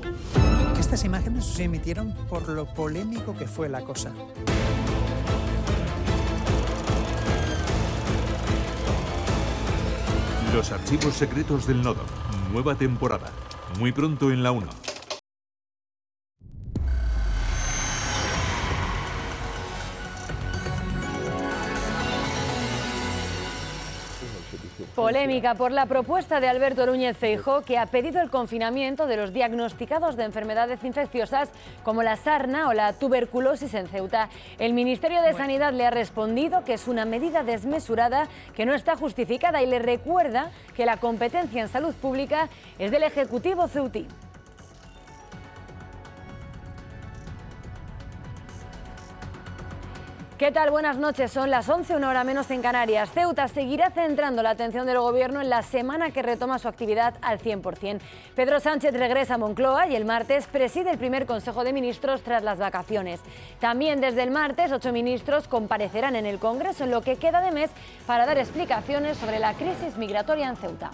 Estas imágenes se emitieron por lo polémico que fue la cosa. Los archivos secretos del Nodo. Nueva temporada. Muy pronto en la 1. Polémica por la propuesta de Alberto Núñez Feijóo, que ha pedido el confinamiento de los diagnosticados de enfermedades infecciosas como la sarna o la tuberculosis en Ceuta. El Ministerio de Sanidad le ha respondido que es una medida desmesurada, que no está justificada, y le recuerda que la competencia en salud pública es del Ejecutivo ceutí. ¿Qué tal? Buenas noches. Son las 11, una hora menos en Canarias. Ceuta seguirá centrando la atención del Gobierno en la semana que retoma su actividad al 100%. Pedro Sánchez regresa a Moncloa y el martes preside el primer Consejo de Ministros tras las vacaciones. También desde el martes 8 ministros comparecerán en el Congreso en lo que queda de mes para dar explicaciones sobre la crisis migratoria en Ceuta.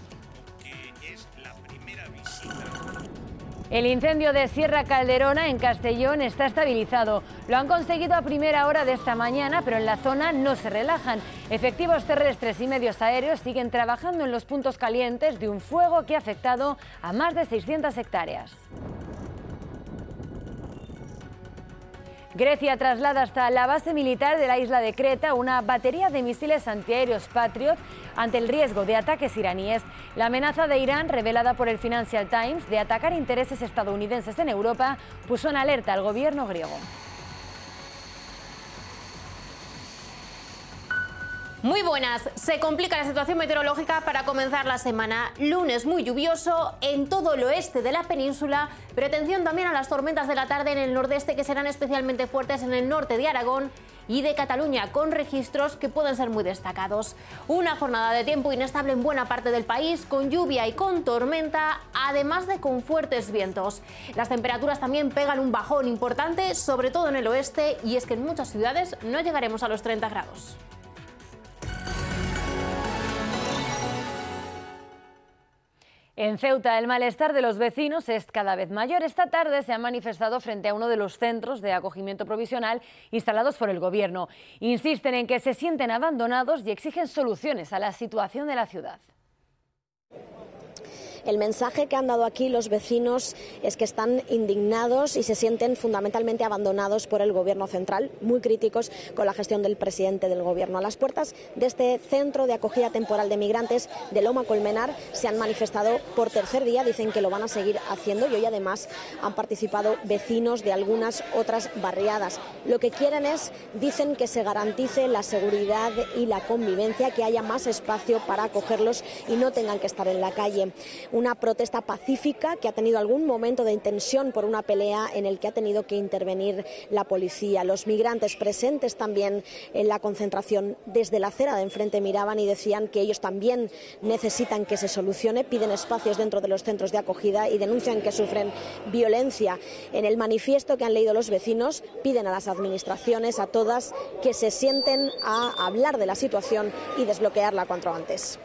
El incendio de Sierra Calderona en Castellón está estabilizado. Lo han conseguido a primera hora de esta mañana, pero en la zona no se relajan. Efectivos terrestres y medios aéreos siguen trabajando en los puntos calientes de un fuego que ha afectado a más de 600 hectáreas. Grecia traslada hasta la base militar de la isla de Creta una batería de misiles antiaéreos Patriot ante el riesgo de ataques iraníes. La amenaza de Irán, revelada por el Financial Times, de atacar intereses estadounidenses en Europa, puso en alerta al gobierno griego. Muy buenas. Se complica la situación meteorológica para comenzar la semana. Lunes muy lluvioso en todo el oeste de la península, pero atención también a las tormentas de la tarde en el nordeste, que serán especialmente fuertes en el norte de Aragón y de Cataluña, con registros que pueden ser muy destacados. Una jornada de tiempo inestable en buena parte del país, con lluvia y con tormenta, además de con fuertes vientos. Las temperaturas también pegan un bajón importante, sobre todo en el oeste, y es que en muchas ciudades no llegaremos a los 30 grados. En Ceuta, el malestar de los vecinos es cada vez mayor. Esta tarde se han manifestado frente a uno de los centros de acogimiento provisional instalados por el Gobierno. Insisten en que se sienten abandonados y exigen soluciones a la situación de la ciudad. El mensaje que han dado aquí los vecinos es que están indignados y se sienten fundamentalmente abandonados por el Gobierno central, muy críticos con la gestión del presidente del Gobierno. A las puertas de este centro de acogida temporal de migrantes de Loma Colmenar se han manifestado por tercer día, dicen que lo van a seguir haciendo, y hoy además han participado vecinos de algunas otras barriadas. Lo que quieren es, dicen, que se garantice la seguridad y la convivencia, que haya más espacio para acogerlos y no tengan que estar en la calle. Una protesta pacífica que ha tenido algún momento de tensión por una pelea en el que ha tenido que intervenir la policía. Los migrantes presentes también en la concentración desde la acera de enfrente miraban y decían que ellos también necesitan que se solucione, piden espacios dentro de los centros de acogida y denuncian que sufren violencia. En el manifiesto que han leído los vecinos piden a las administraciones, a todas, que se sienten a hablar de la situación y desbloquearla cuanto antes.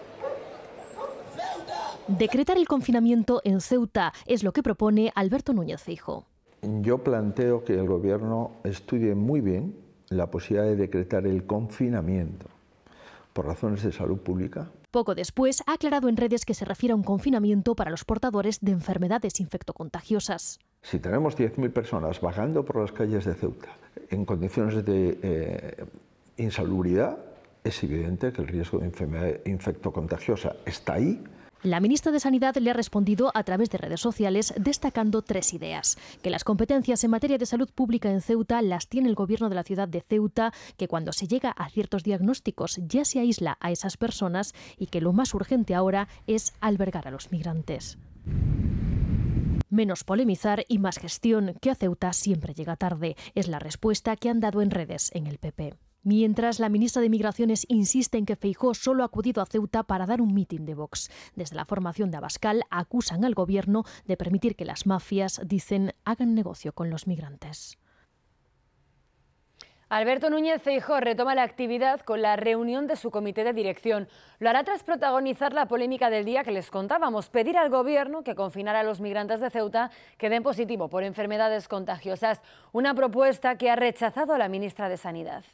Decretar el confinamiento en Ceuta es lo que propone Alberto Núñez Feijóo. Yo planteo que el Gobierno estudie muy bien la posibilidad de decretar el confinamiento por razones de salud pública. Poco después ha aclarado en redes que se refiere a un confinamiento para los portadores de enfermedades infectocontagiosas. Si tenemos 10.000 personas vagando por las calles de Ceuta en condiciones de insalubridad, es evidente que el riesgo de enfermedad infectocontagiosa está ahí. La ministra de Sanidad le ha respondido a través de redes sociales destacando 3 ideas: que las competencias en materia de salud pública en Ceuta las tiene el Gobierno de la ciudad de Ceuta, que cuando se llega a ciertos diagnósticos ya se aísla a esas personas y que lo más urgente ahora es albergar a los migrantes. Menos polemizar y más gestión, que a Ceuta siempre llega tarde, es la respuesta que han dado en redes en el PP. Mientras, la ministra de Migraciones insiste en que Feijóo solo ha acudido a Ceuta para dar un mitin de Vox. Desde la formación de Abascal acusan al Gobierno de permitir que las mafias, dicen, hagan negocio con los migrantes. Alberto Núñez Feijóo retoma la actividad con la reunión de su comité de dirección. Lo hará tras protagonizar la polémica del día que les contábamos, pedir al gobierno que confinara a los migrantes de Ceuta que den positivo por enfermedades contagiosas, una propuesta que ha rechazado la ministra de Sanidad.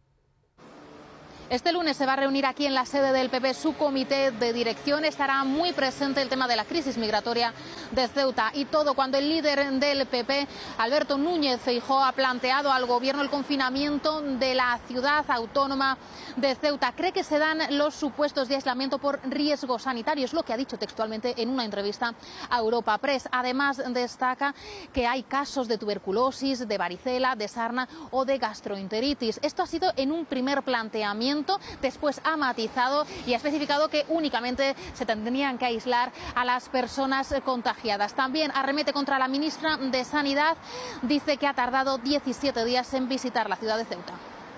Este lunes se va a reunir aquí en la sede del PP su comité de dirección. Estará muy presente el tema de la crisis migratoria de Ceuta y todo cuando el líder del PP, Alberto Núñez Feijóo, ha planteado al gobierno el confinamiento de la ciudad autónoma de Ceuta. Cree que se dan los supuestos de aislamiento por riesgo sanitario, es lo que ha dicho textualmente en una entrevista a Europa Press. Además, destaca que hay casos de tuberculosis, de varicela, de sarna o de gastroenteritis. Esto ha sido en un primer planteamiento. Después ha matizado y ha especificado que únicamente se tendrían que aislar a las personas contagiadas. También arremete contra la ministra de Sanidad, dice que ha tardado 17 días en visitar la ciudad de Ceuta.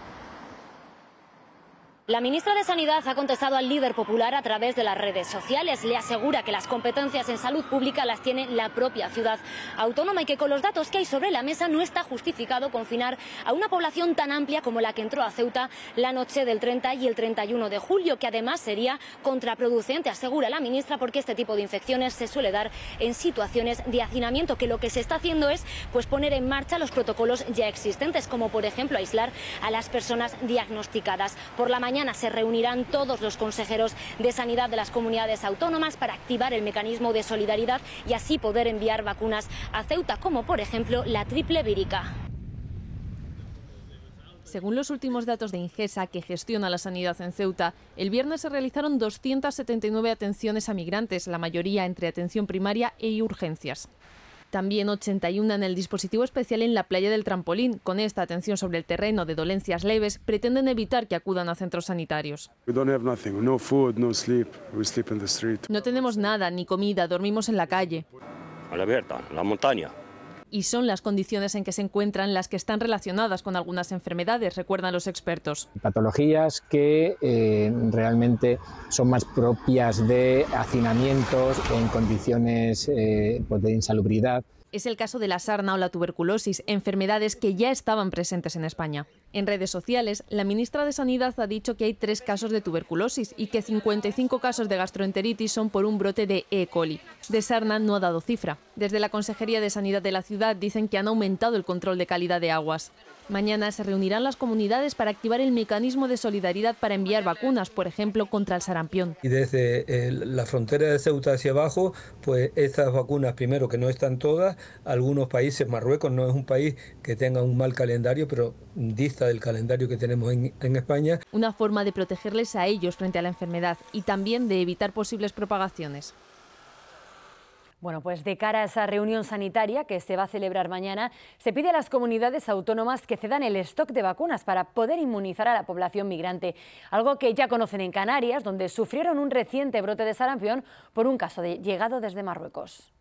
La ministra de Sanidad ha contestado al líder popular a través de las redes sociales. Le asegura que las competencias en salud pública las tiene la propia ciudad autónoma y que con los datos que hay sobre la mesa no está justificado confinar a una población tan amplia como la que entró a Ceuta la noche del 30 y el 31 de julio, que además sería contraproducente, asegura la ministra, porque este tipo de infecciones se suele dar en situaciones de hacinamiento, que lo que se está haciendo es poner en marcha los protocolos ya existentes, como por ejemplo aislar a las personas diagnosticadas. Por la mañana se reunirán todos los consejeros de sanidad de las comunidades autónomas para activar el mecanismo de solidaridad y así poder enviar vacunas a Ceuta, como por ejemplo la triple vírica. Según los últimos datos de Ingesa, que gestiona la sanidad en Ceuta, el viernes se realizaron 279 atenciones a migrantes, la mayoría entre atención primaria e urgencias. También 81 en el dispositivo especial en la playa del Trampolín. Con esta atención sobre el terreno de dolencias leves, pretenden evitar que acudan a centros sanitarios. No tenemos nada, ni comida, dormimos en la calle. A la abierta, en la montaña. Y son las condiciones en que se encuentran las que están relacionadas con algunas enfermedades, recuerdan los expertos. Patologías que realmente son más propias de hacinamientos en condiciones de insalubridad. Es el caso de la sarna o la tuberculosis, enfermedades que ya estaban presentes en España. En redes sociales, la ministra de Sanidad ha dicho que hay 3 casos de tuberculosis y que 55 casos de gastroenteritis son por un brote de E. coli. De sarna no ha dado cifra. Desde la Consejería de Sanidad de la ciudad dicen que han aumentado el control de calidad de aguas. Mañana se reunirán las comunidades para activar el mecanismo de solidaridad para enviar vacunas, por ejemplo, contra el sarampión. Y desde la frontera de Ceuta hacia abajo, estas vacunas, primero que no están todas, algunos países, Marruecos no es un país que tenga un mal calendario, pero dista del calendario que tenemos en España. Una forma de protegerles a ellos frente a la enfermedad y también de evitar posibles propagaciones. Bueno, pues de cara a esa reunión sanitaria que se va a celebrar mañana, se pide a las comunidades autónomas que cedan el stock de vacunas para poder inmunizar a la población migrante, algo que ya conocen en Canarias, donde sufrieron un reciente brote de sarampión por un caso llegado desde Marruecos.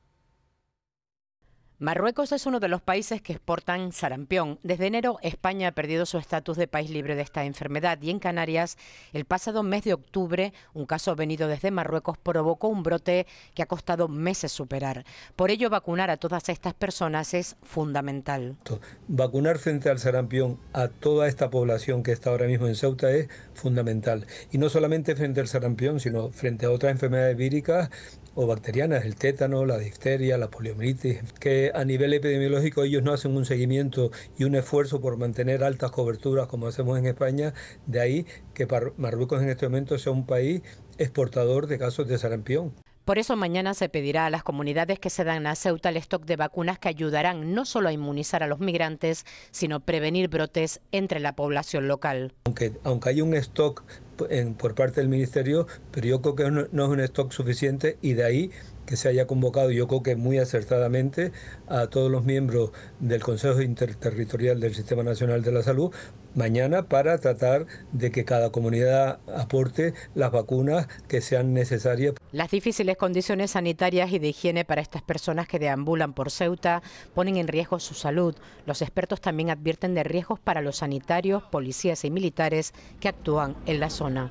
Marruecos es uno de los países que exportan sarampión. Desde enero, España ha perdido su estatus de país libre de esta enfermedad y en Canarias, el pasado mes de octubre, un caso venido desde Marruecos provocó un brote que ha costado meses superar. Por ello, vacunar a todas estas personas es fundamental. Vacunar frente al sarampión a toda esta población que está ahora mismo en Ceuta es fundamental. Y no solamente frente al sarampión, sino frente a otras enfermedades víricas o bacterianas, el tétano, la difteria, la poliomielitis, que a nivel epidemiológico ellos no hacen un seguimiento y un esfuerzo por mantener altas coberturas como hacemos en España, de ahí que Marruecos en este momento sea un país exportador de casos de sarampión. Por eso mañana se pedirá a las comunidades que cedan a Ceuta el stock de vacunas que ayudarán no solo a inmunizar a los migrantes, sino prevenir brotes entre la población local. Aunque hay un stock por parte del Ministerio, pero yo creo que no es un stock suficiente y de ahí que se haya convocado, yo creo que muy acertadamente, a todos los miembros del Consejo Interterritorial del Sistema Nacional de la Salud mañana para tratar de que cada comunidad aporte las vacunas que sean necesarias. Las difíciles condiciones sanitarias y de higiene para estas personas que deambulan por Ceuta ponen en riesgo su salud. Los expertos también advierten de riesgos para los sanitarios, policías y militares que actúan en la zona.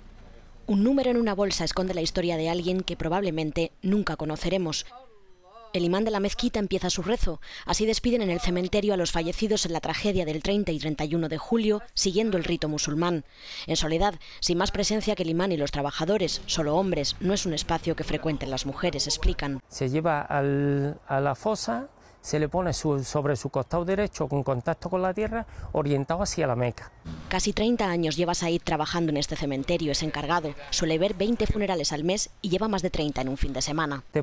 Un número en una bolsa esconde la historia de alguien que probablemente nunca conoceremos. El imán de la mezquita empieza su rezo. Así despiden en el cementerio a los fallecidos en la tragedia del 30 y 31 de julio, siguiendo el rito musulmán. En soledad, sin más presencia que el imán y los trabajadores, solo hombres, no es un espacio que frecuenten las mujeres, explican. Se lleva a la fosa, se le pone sobre su costado derecho con contacto con la tierra, orientado hacia la Meca. Casi 30 años lleva Said trabajando en este cementerio, es encargado. Suele ver 20 funerales al mes y lleva más de 30 en un fin de semana. Te